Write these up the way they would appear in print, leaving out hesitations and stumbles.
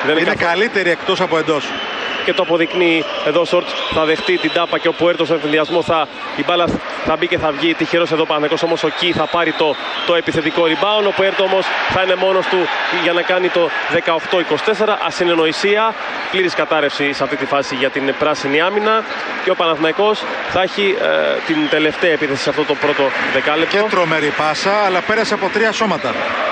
Είναι καλύτερη εκτός από εντός. Και το αποδεικνύει εδώ ο Σόρτς. Θα δεχτεί την τάπα και ο Πουέρτο στον ενθουσιασμό η μπάλα θα μπει και θα βγει. Τυχερός εδώ Παναθηναϊκός, όμως ο Κι θα πάρει το επιθετικό rebound. Ο Πουέρτο όμως θα είναι μόνος του για να κάνει το 18-24. Ασυνεννοησία, πλήρης κατάρρευση σε αυτή τη φάση για την πράσινη άμυνα. Και ο Παναθηναϊκός θα έχει την τελευταία επίθεση σε αυτό το πρώτο δεκάλεπτο. Και τρομερή πάσα, αλλά πέρασε από 3 σώματα.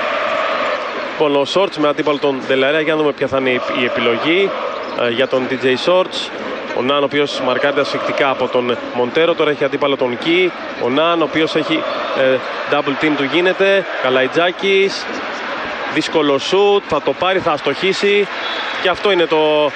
Λοιπόν, ο Σόρτς με αντίπαλο τον Ντελαρέα. Για να δούμε ποια θα είναι η επιλογή για τον DJ Shorts. Ο Ναν, ο οποίος μαρκάρεται ασφικτικά από τον Μοντέρο, τώρα έχει αντίπαλο τον Κι. Ο Ναν, ο οποίος έχει double team του γίνεται. Καλαϊτζάκης, δύσκολο shoot, θα το πάρει, θα αστοχίσει. Και αυτό είναι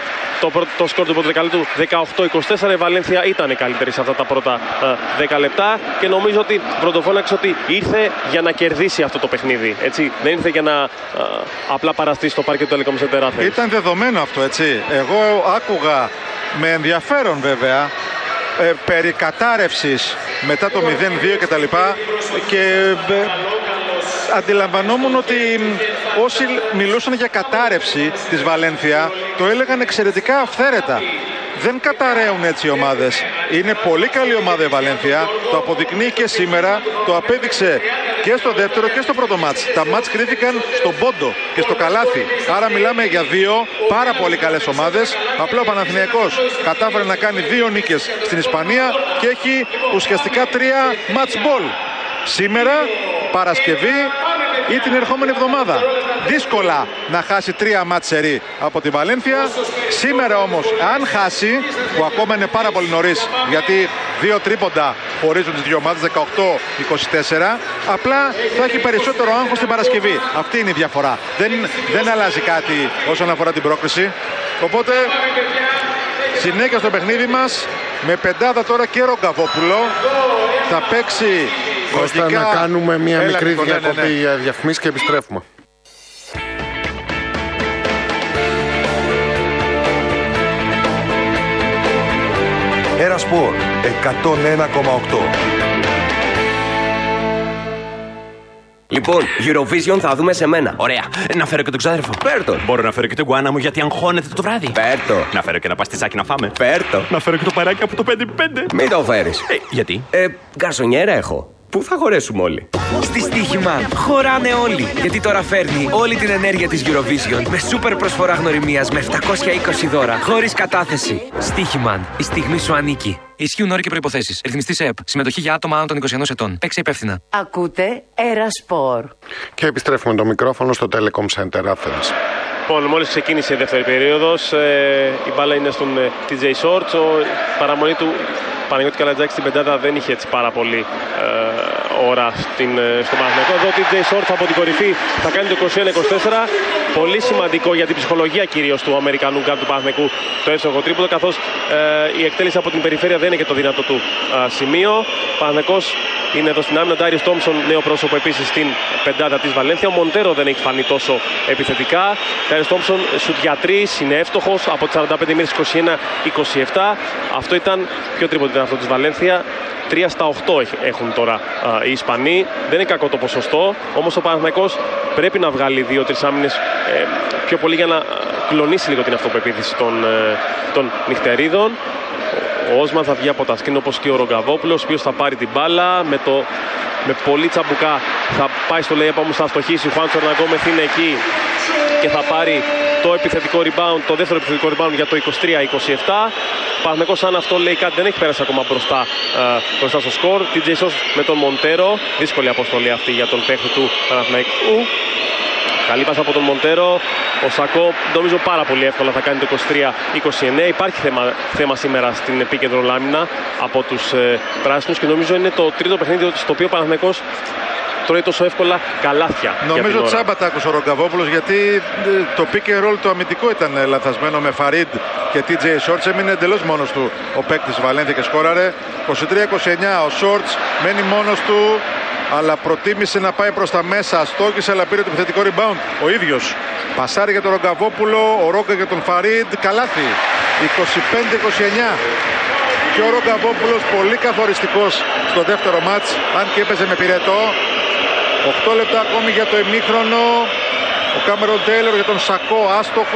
το σκορ του πρώτου δεκαλέπτου, 18-24. Η Βαλένθια ήταν καλύτερη σε αυτά τα πρώτα 10 λεπτά και νομίζω ότι πρωτοφώναξε ότι ήρθε για να κερδίσει αυτό το παιχνίδι. Έτσι, δεν ήρθε για να απλά παραστήσει στο πάρκε του Telecom Center Athens. Ήταν δεδομένο αυτό, έτσι. Εγώ άκουγα με ενδιαφέρον βέβαια περί κατάρρευσης μετά το 0-2 κτλ. Και αντιλαμβανόμουν ότι όσοι μιλούσαν για κατάρρευση της Βαλένθια το έλεγαν εξαιρετικά αυθαίρετα. Δεν καταραίουν έτσι οι ομάδες. Είναι πολύ καλή ομάδα η Βαλένθια. Το αποδεικνύει και σήμερα. Το απέδειξε και στο δεύτερο και στο πρώτο μάτς. Τα μάτς κρίθηκαν στον πόντο και στο καλάθι. Άρα μιλάμε για 2 πάρα πολύ καλές ομάδες. Απλά ο Παναθηναϊκός κατάφερε να κάνει 2 νίκες στην Ισπανία και έχει ουσιαστικά 3 match ball. Σήμερα, Παρασκευή ή την ερχόμενη εβδομάδα. Δύσκολα να χάσει 3 μάτς σερί από τη Βαλένθια. Σήμερα όμως, αν χάσει, που ακόμα είναι πάρα πολύ νωρίς, γιατί 2 τρίποντα χωρίζουν τις δύο ομάδες, 18-24, απλά θα έχει περισσότερο άγχος την Παρασκευή. Αυτή είναι η διαφορά. Δεν αλλάζει κάτι όσον αφορά την πρόκριση. Οπότε, συνέχεια στο παιχνίδι μας, με πεντάδα τώρα και Ρογκαβόπουλο. Θα παίξει Κώστα, να κάνουμε μια μικρή διακοπή για διαφημίσεις και επιστρέφουμε. Ένα σπορ 101,8. Λοιπόν, Eurovision θα δούμε σε μένα. Ωραία. Να φέρω και τον ξάδερφο. Φέρτο. Μπορώ να φέρω και τον γουάνα μου γιατί αγχώνεται το βράδυ. Φέρτο. Να φέρω και ένα παστιτσάκι να φάμε. Φέρτο. Να φέρω και το παράκι από το 5-5. Μην το φέρεις. Γιατί? Γκαρσονιέρα έχω. Πού θα χωρέσουμε όλοι? Στη Στοίχημα χωράνε όλοι. Γιατί τώρα φέρνει όλη την ενέργεια της Eurovision με σούπερ προσφορά γνωριμίας με 720 δώρα. Χωρίς κατάθεση. Στοίχημα. Η στιγμή σου ανήκει. Ισχύουν όροι και προϋποθέσεις. Ρυθμιστής ΕΕΠ. Συμμετοχή για άτομα άνω των 21 ετών. Παίξε υπεύθυνα. Ακούτε Ερασπορ. Και επιστρέφουμε το μικρόφωνο στο Telecom Center Athens. Λοιπόν, μόλις ξεκίνησε η δεύτερη περίοδος, η μπάλα είναι στον TJ Shorts. Παραμονή του Παναγιώτη Καλατζάκη στην πεντάδα δεν είχε έτσι πάρα πολύ ώρα στον Παναθηναϊκό. Εδώ ο TJ Shorts από την κορυφή θα κάνει το 21-24. Πολύ σημαντικό για την ψυχολογία κυρίως του Αμερικανού γκάρντ του Παναθηναϊκού το εύστοχο τρίποντο, καθώς η εκτέλεση από την περιφέρεια δεν είναι και το δυνατό του σημείο. Ο Παναθηναϊκός είναι εδώ στην άμυνα. Ντάριος Τόμψον, νέο πρόσωπο επίσης στην πεντάδα της Βαλένθια. Ο Μοντέρο δεν έχει φανεί τόσο επιθετικά. Ντάριος Τόμψον σουτ για 3, είναι εύστοχος από τις 45 μοίρες 21-27. Αυτό ήταν, ποιο τρίποντο ήταν αυτό της Βαλένθια? 3/8 έχουν τώρα οι Ισπανοί. Δεν είναι κακό το ποσοστό, όμως ο Παναθηναϊκός πρέπει να βγάλει 2-3 άμυνες πιο πολύ για να κλονίσει λίγο την αυτοπεποίθηση των νυχτερίδων. Ο Όσμαν θα βγει από τα σκριν όπως και ο Ρογκαβόπουλος, ο οποίος θα πάρει την μπάλα με πολύ τσαμπουκά. Θα πάει στο layup, όμως θα αστοχίσει. Ο Χουάν Τσορναγκόμεθ είναι εκεί και θα πάρει το επιθετικό rebound, το δεύτερο επιθετικό rebound για το 23-27. Παναθηναϊκός, αν αυτό λέει κάτι, δεν έχει πέρασει ακόμα μπροστά στο σκορ. TJ Shorts με τον Μοντέρο. Δύσκολη αποστολή αυτή για τον παίχτη του Παναθηναϊκού. Καλή πάσα από τον Μοντέρο. Ο Σακό νομίζω πάρα πολύ εύκολα θα κάνει το 23-29. Υπάρχει θέμα σήμερα στην επίκεντρο λάμινα από τους πράσινους και νομίζω είναι το τρίτο παιχνίδι στο οποίο ο Παναθηναϊκός τρώει τόσο εύκολα καλάθια. Νομίζω τσάμπα τα άκουσε ο Ρογκαβόπουλος, γιατί το pick and roll το αμυντικό ήταν λαθασμένο με Φαρίντ και TJ Shorts. Έμεινε εντελώς μόνος του ο παίκτης Βαλένθια και σκόραρε. 23-29 ο Shorts μένει μόνος του, αλλά προτίμησε να πάει προς τα μέσα. Στόχισε, αλλά πήρε το επιθετικό rebound ο ίδιος. Πασάρι για τον Ρογκαβόπουλο, ο Ρόγκα για τον Φαρίντ. Καλάθι. 25-29. Και ο Ρογκαβόπουλος πολύ καθοριστικός στο δεύτερο μάτς, αν και έπαιζε με πυρετό. 8 λεπτά ακόμη για το ημίχρονο. Ο Κάμερον Τέιλορ για τον Σακό άστοχο.